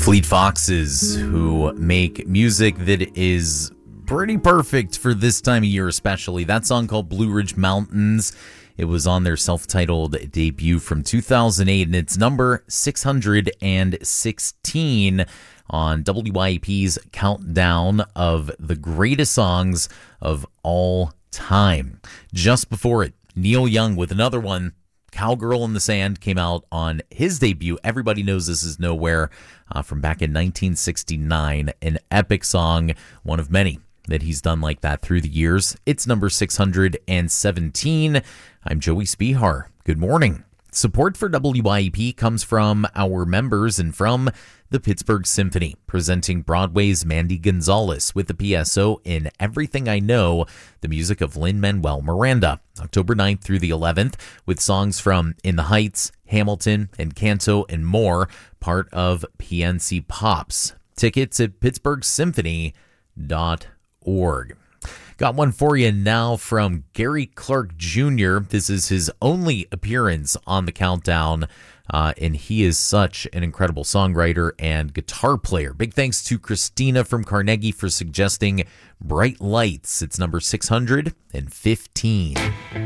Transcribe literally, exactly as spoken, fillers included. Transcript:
Fleet Foxes, who make music that is pretty perfect for this time of year especially. That song called Blue Ridge Mountains. It was on their self-titled debut from two thousand eight, and it's number six hundred sixteen on W Y A P's countdown of the greatest songs of all time. Just before it, Neil Young with another one, Cowgirl in the Sand, came out on his debut. Everybody knows this is Nowhere uh, from back in nineteen sixty-nine. An epic song, one of many that he's done like that through the years. It's number six hundred seventeen. I'm Joey Spihar. Good morning. Support for W Y A P comes from our members and from the Pittsburgh Symphony, presenting Broadway's Mandy Gonzalez with the P S O in Everything I Know, the music of Lin-Manuel Miranda, October ninth through the eleventh, with songs from In the Heights, Hamilton, Encanto, and more, part of P N C Pops. Tickets at pittsburgh symphony dot org. Got one for you now from Gary Clark Junior This is his only appearance on the countdown, uh, and he is such an incredible songwriter and guitar player. Big thanks to Christina from Carnegie for suggesting Bright Lights. It's number six hundred fifteen.